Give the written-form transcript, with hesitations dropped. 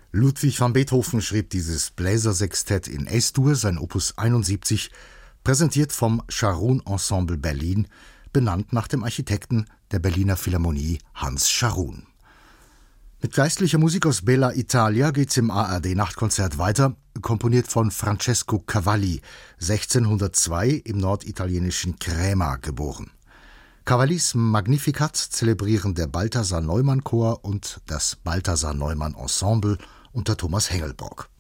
Ludwig van Beethoven schrieb dieses Bläsersextett in S-Dur, sein Opus 71, präsentiert vom Scharoun Ensemble Berlin, benannt nach dem Architekten der Berliner Philharmonie Hans Scharoun. Mit geistlicher Musik aus Bella Italia geht's im ARD-Nachtkonzert weiter, komponiert von Francesco Cavalli, 1602 im norditalienischen Crema geboren. Cavallis Magnificat zelebrieren der Balthasar Neumann Chor und das Balthasar Neumann Ensemble unter Thomas Hengelbrock.